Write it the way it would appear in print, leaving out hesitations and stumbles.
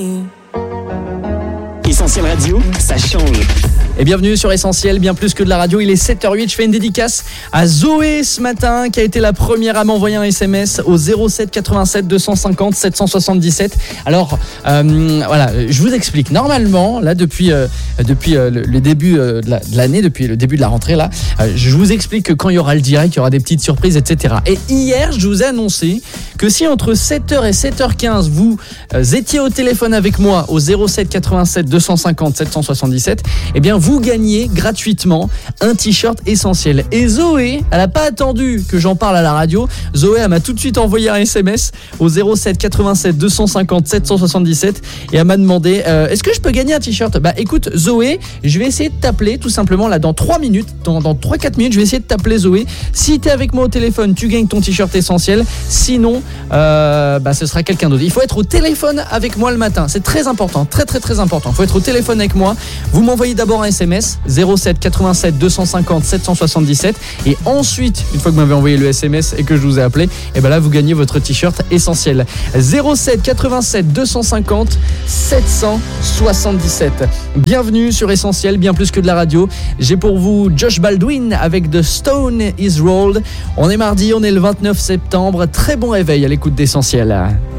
Essentiel Radio, ça change. Et bienvenue sur Essentiel, bien plus que de la radio. Il est 7h08, je fais une dédicace à Zoé ce matin, qui a été la première à m'envoyer un SMS au 07 87 250 777. Alors, voilà, je vous explique. Normalement, là, depuis le début de l'année, depuis le début de la rentrée, là, je vous explique que quand il y aura le direct, il y aura des petites surprises, etc. Et hier, je vous ai annoncé que si entre 7h et 7h15, vous étiez au téléphone avec moi au 07 87 250 777, eh bien, vous gagnez gratuitement un t-shirt Essentiel. Et Zoé, elle n'a pas attendu que j'en parle à la radio. Zoé, elle m'a tout de suite envoyé un SMS au 07 87 250 777 et elle m'a demandé est-ce que je peux gagner un t-shirt ? Bah écoute Zoé, je vais essayer de t'appeler tout simplement là dans 3 minutes, dans 3-4 minutes, je vais essayer de t'appeler Zoé. Si t'es avec moi au téléphone, tu gagnes ton t-shirt Essentiel. Sinon, ce sera quelqu'un d'autre. Il faut être au téléphone avec moi le matin. C'est très important, très très très important. Il faut être au téléphone avec moi. Vous m'envoyez d'abord un SMS 07 87 250 777 et ensuite, une fois que vous m'avez envoyé le SMS et que je vous ai appelé, et ben là vous gagnez votre t-shirt Essentiel. 07 87 250 777. Bienvenue sur Essentiel, bien plus que de la radio. J'ai pour vous Josh Baldwin avec The Stone Is Rolled. On est mardi, on est le 29 septembre. Très bon réveil à l'écoute d'Essentiel.